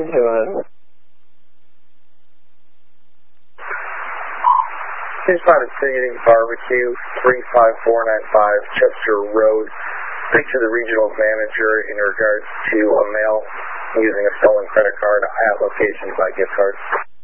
you doing? Please find a Ticketing Barbecue, 35495 Chester Road. Speak to the regional manager in regards to a mail using a stolen credit card. I have locations by gift card.